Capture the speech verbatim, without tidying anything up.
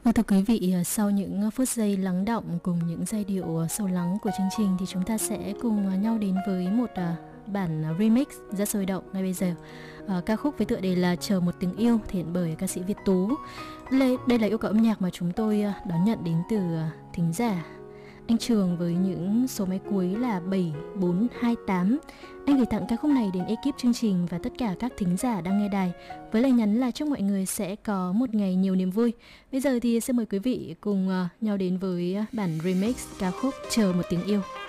Vâng, thưa quý vị, à, sau những phút giây lắng đọng cùng những giai điệu sâu lắng của chương trình thì chúng ta sẽ cùng nhau đến với một à, bản remix rất sôi động ngay bây giờ. À, ca khúc với tựa đề là Chờ một tiếng yêu thể hiện bởi ca sĩ Việt Tú. Đây, đây là yêu cầu âm nhạc mà chúng tôi à, đón nhận đến từ à, thính giả anh Trường với những số máy cuối là bảy bốn hai tám. Anh gửi tặng ca khúc này đến ekip chương trình và tất cả các thính giả đang nghe đài với lời nhắn là chúc mọi người sẽ có một ngày nhiều niềm vui. Bây giờ thì xin mời quý vị cùng uh, nhau đến với bản remix ca khúc Chờ một tiếng yêu.